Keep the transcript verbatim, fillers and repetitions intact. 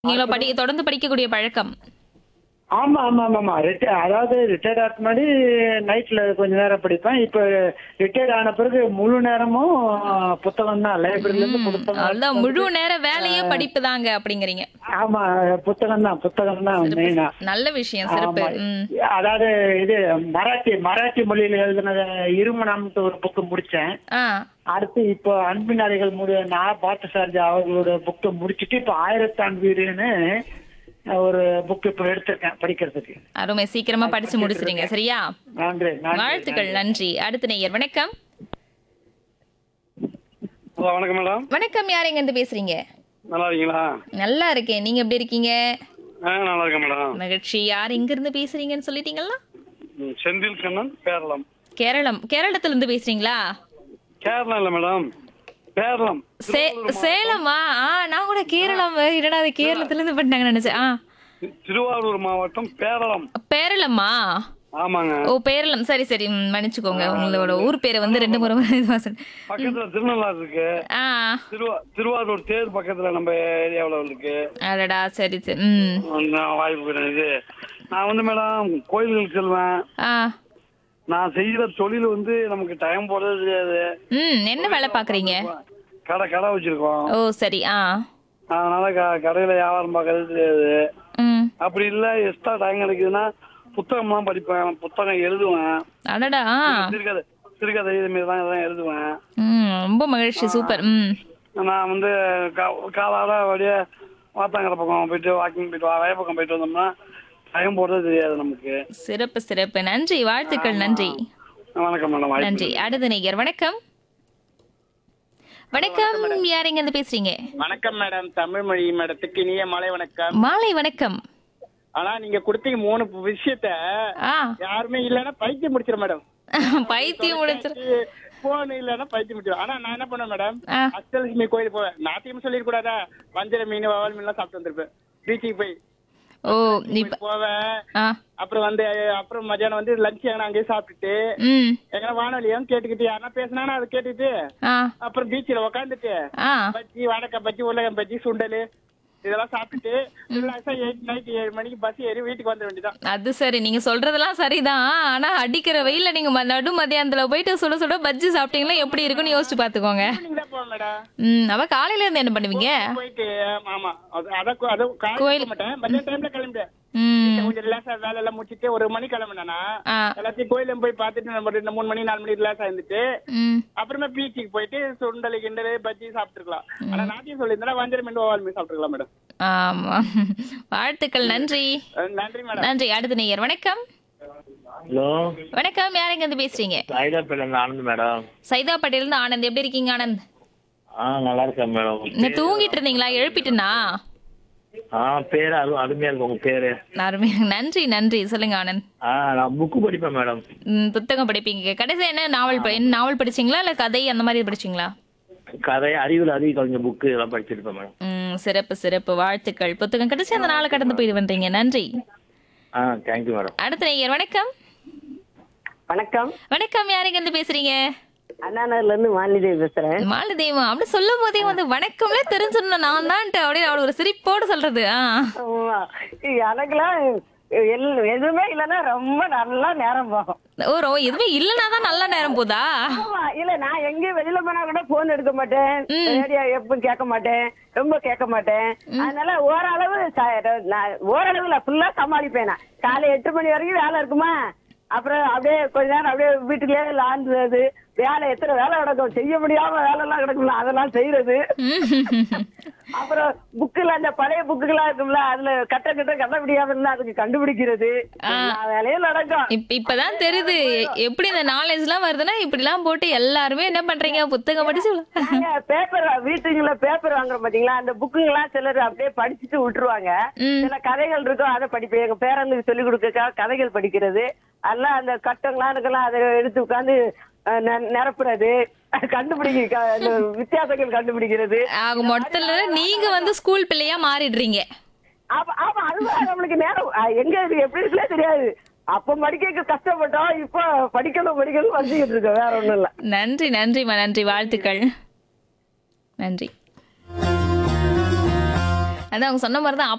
நீங்களோ படி அப்புறம் தொடர்ந்து படிக்கக்கூடிய பழக்கம். ஆமா ஆமா ஆமாமா ரிட்டை அதாவது ரிட்டையர்ட் ஆக முன்னாடி நைட்ல கொஞ்ச நேரம் படிப்பேன். இப்ப ரிட்டையர்ட் ஆன பிறகு முழு நேரமும் புத்தகம் தான். லைப்ரரியில இருந்து ம். புத்தகம் அதான் எடுத்துட்டு முழு வந்துட்டு நேர வேலையே படிப்பு தாங்க அப்படிங்கிறீங்க. ஆமா புத்தகம் தான் புத்தகம் தான் சிறப்பு. மெயினா. நல்ல விஷயம். சிறப்பு. ஆமா ம். அதாவது இது மராட்டி மராட்டி மொழியில எழுதின இருமணம்ட்டு ஒரு புக்கு முடிச்சேன். ஆ. அடுத்து இப்போ அன்பின் அறைகள் முடி நான் பார்த்தசாரதி அவர்களோட புக்கை முடிச்சிட்டு இப்போ ஆயிரத்தான் வீடுன்னு ஒரு புக் இப்போ எடுத்திருக்கேன் படிக்கிறதுக்கு. அருமை. சீக்கிரமா படிச்சு முடிச்சிடுங்க. சரியா? நன்றி நன்றி வாழ்த்துக்கள். நன்றி. நன்றி. அடுத்த நேயர் வணக்கம். ஹலோ வணக்கம் மேடம். வணக்கம். யார் எங்க இருந்து பேசுறீங்க? நல்லா இருக்கீங்களா? நல்லா இருக்கேன். நீங்க எப்படி இருக்கீங்க? ஆ நல்லா இருக்கேன் மேடம். மகிழ்ச்சி. யார் எங்க இருந்து பேசுறீங்கன்னு சொல்லிட்டீங்களா? ம், செந்தில் கண்ணன் கேரளம். கேரளம். கேரளத்துல இருந்து பேசுறீங்களா? கேரளம் இல்லை மேடம், கேரளம். சே சேலமா? ஆ நான் கூட கேரளம் என்னடா அது கேரளத்துல இருந்து பண்ணாங்கன்னு நினைச்சேன். ஆ தி- திருவாரூர் மாவட்டம் பேரளம். பேரளமா? ஆமாங்க. ஓ பேரளம். சரி சரி ம், மன்னிச்சுக்கோங்க. உங்களோட ஊர் பேரை வந்து ரெண்டு முறை இதுவா சொன்னேன். பக்கத்துல திருநள்ளாறு இருக்கு. ஆ திருவா திருவாரூர் தேர் பக்கத்துல நம்ம ஏரியாவில் இருக்கு. அடடா. சரி சரி. ம். நான் வாய்ப்பு கிடையாது. நான் வந்து மேடம் கோயில்களுக்கு செல்வேன். ஆ நான் செய்யற தொழில் வந்து நமக்கு டைம் போடுறது தெரியாது. ம் என்ன வேலை பாக்குறீங்க? கடை கடை வச்சிருக்கோம். ஓ சரி. ஆ அதனால க- கடையில வியாபாரம் பார்க்கறது தெரியாது. ம் அப்படி இல்ல எக்ஸ்ட்ரா டைம் கிடைக்குதுன்னா புத்தகம்லாம் படிப்பேன், புத்தகம் எழுதுவேன். அடடா. ஆ சிறுகதை சிறுகதை இது மாதிரி தான் இதெல்லாம் எழுதுவேன். ம் ரொம்ப மகிழ்ச்சி. சூப்பர். ம் நான் வந்து கா- காலால அப்படியே வாத்தாங்கிற பக்கம் போயிட்டு வாக்கிங் போயிட்டு வா வய பக்கம் போயிட்டு வந்தோம்னா டைம் போடுறது தெரியாது நமக்கு. சிறப்பு சிறப்பு. நன்றி. வாழ்த்துக்கள். நன்றி. வணக்கம் மேடம். வாய்ப்பு நன்றி. அடுத்த நேயர் வணக்கம். வணக்கம். யார் எங்க இருந்து பேசுறீங்க? வணக்கம் மேடம். தமிழ் மொழி மேடத்துக்கு இனிய மாலை வணக்கம். மாலை வணக்கம். ஆனா நீங்க கொடுத்தீங்க மூணு விஷயத்த ஆ யாருமே இல்லன்னா பைத்தியம் முடிச்சிடும் மேடம். பைத்தியம் முடிச்சிரு. போன் இல்லன்னா பைத்தியம் முடிச்சிடும். ஆனா நான் என்ன பண்ணுவேன் மேடம், ஆ. அஷ்டலட்சுமி கோயில் போவேன். நாத்தியம் சொல்லிட கூடாதா, வஞ்சர மீன் வவால் மீன் எல்லாம் சாப்பிட்டு வந்திருப்பேன். பீச்சுக்கு போய் ஓ இப்ப போவேன். ஆ அப்புறம் வந்து அப்புறம் மத்தியானம் வந்து லஞ்ச் எங்கன்னா அங்கேயே சாப்பிட்டுட்டு ம் எங்கன்னா வானொலியும் கேட்டுக்கிட்டு யாருன்னா பேசினானா அதை கேட்டுட்டு ஆ அப்புறம் பீச்சில் உக்காந்துட்டு ஆ பஜ்ஜி வடக்க பஜ்ஜி உருளைக்காய் பஜ்ஜி சுண்டல் இதெல்லாம் சாப்பிட்டுட்டு ரிலாக்ஸா எயிட் நைட் ஏழு மணிக்கு பஸ் ஏறி வீட்டுக்கு வந்துட வேண்டியதான். அது சரி. நீங்க சொல்றதெல்லாம் சரிதான். ஆனா அடிக்கிற வெயில்ல நீங்க ம- நடு மத்தியானத்துல போயிட்டு சுட சுட பஜ்ஜி சாப்பிட்டீங்களா எப்படி இருக்குன்னு யோசிச்சு பாத்துக்கோங்க. நீங்க தான் போவேன் மேடம். ம் அவ காலையில இருந்து என்ன பண்ணுவீங்க? போயிட்டு ஆமா அது அத அத காலையில கோயில். போக மாட்டேன், மதியம் டைம்ல கிளம்பிட்டேன். ம் கொஞ்சம் ரிலாக்ஸா வேலை எல்லாம் முடிச்சிட்டு ஒரு மணி கிளம்பினா ஆ எல்லாத்தையும் கோயிலும் போய் பார்த்துட்டு நம்ம ரெண்டு மூணு மணி நாலு மணி ரிலாக்ஸா இருந்துட்டு ம் அப்புறமா பீச்சுக்கு போயிட்டு சுண்டல் கிண்டல் பஜ்ஜி சாப்பிட்டுருக்கலாம். ஆனா நாட்டியம் சொல்லியிருந்தா வஞ்சர மீன் ஓவால் மீன் சாப்பிட்டுருக்கலாம் மேடம். ஆமா. வாழ்த்துக்கள். நன்றி. அஹ் நன்றி மேடம். நன்றி. அடுத்த நேயர் வணக்கம். ஹலோ, வணக்கம். யார் எங்க இருந்து பேசுறீங்க? சைதாப்பேட்ல இருந்து ஆனந்த் மேடம். சைதா பட்டேல் இருந்து ஆனந்த். எப்படி இருக்கீங்க ஆனந்த்? ஆ நல்லா இருக்கேன் மேடம். இன்னும் தூங்கிட்டு இருந்தீங்களா? எழுப்பிட்டுனா? ஆ பேரு அரு அருமையா இருக்கு உங்க பேரு. அருமை. நன்றி நன்றி. சொல்லுங்க ஆனந்த். ஆ நான் புக்கு படிப்பேன் மேடம். ம், புத்தகம் படிப்பீங்க. கடைசியா என்ன நாவல் ப- என்ன நாவல் படிச்சீங்களா இல்ல கதை அந்த மாதிரி படிச்சீங்களா? கதை அறிவில் அறிவு கலைஞர் புக்கு இதெல்லாம் படிச்சிருப்பேன் மேடம். ம் சிறப்பு சிறப்பு. வாழ்த்துக்கள். புத்தகம் கிடைச்சி அந்த நாளை கடந்து போயிட்டு வந்தீங்க. நன்றி. ஆ தேங்க்யூ மேடம். அடுத்த நேயர் வணக்கம். வணக்கம். வணக்கம். யார் எங்க இருந்து பேசுறீங்க? அண்ணாநகர்ல இருந்து மாலிதேவி பேசுறேன். மாலதேவா. அப்படி சொல்லும் போதே வந்து வணக்கம்ல தெரிஞ்சிடணும் நான் தான்ட்டு அப்படியே அவளை ஒரு சிரிப்போடு சொல்றது. ஆ ஆமா. எனக்குலாம் எல்- எதுவுமே இல்லைன்னா ரொம்ப நல்லா நேரம் போகும். ஓ ரோ எதுவுமே இல்லைன்னா தான் நல்ல நேரம் போதா? ஆமா, இல்ல நான் எங்கேயும் வெளியில போனா கூட போன் எடுக்க மாட்டேன், ரேடியோ எப்பவும் கேட்க மாட்டேன், ரொம்ப கேட்க மாட்டேன். அதனால ஓரளவு ச- நான் ஓரளவுல ஃபுல்லா சமாளிப்பேன். நான் காலை எட்டு மணி வரைக்கும் வேலை இருக்குமா, அப்புறம் அப்படியே கொஞ்ச நேரம் அப்படியே வீட்டுக்குள்ளே லாண்டுறது, வேலை எத்தனை வேலை கிடக்கும், செய்ய முடியாம வேலை எல்லாம் கிடக்கும்ல அதெல்லாம் செய்யறது. அப்புறம் புக்குல அந்த பழைய புக்குகளா இருக்கும்ல அதுல கட்ட கட்ட கட்ட முடியாம இருந்தா அதுக்கு கண்டுபிடிக்கிறது எல்லா வேலையும் நடக்கும். இப்ப இப்பதான் தெரியுது எ- எப்படி இந்த நாலேஜ் எல்லாம் வருதுன்னா இப்படி எல்லாம் போட்டு எல்லாருமே என்ன பண்றீங்க புத்தகம் படிச்சு பேப்பர் வீட்டுங்கள பேப்பர் வாங்குறோம் பாத்தீங்களா, அந்த புக்குங்கெல்லாம் சிலர் அப்படியே படிச்சுட்டு விட்டுருவாங்க. ம். சில கதைகள் இருக்கும் அதை படிப்பேன். எங்க பேரனுக்கு சொல்லிக் கொடுக்க கதைகள் படிக்கிறது அதெல்லாம் அந்த கட்டங்களாம் இருக்கலாம் அதை எடுத்து உட்காந்து அஹ், நெ- நிரப்புறது கண்டுபிடிக்க க- அந்த வித்தியாசங்கள் கண்டுபிடிக்கிறது. ஆக மொத்தத்துல நீங்க வந்து ஸ்கூல் பிள்ளையா மாறிடுறீங்க. ஆமா ஆமா, அதுதான் நம்மளுக்கு நேரம் அஹ், எங்க இருக்கு எப்படி இருக்குன்னே தெரியாது. அப்ப படிக்க கஷ்டப்பட்டோம், இப்ப படிக்கணும் படிக்கணும் படிச்சுக்கிட்டு இருக்கோம், வேற ஒண்ணும் இல்ல. நன்றி நன்றிமா. நன்றி. வாழ்த்துக்கள். நன்றி. அதான் அவங்க சொன்ன மாதிரி தான்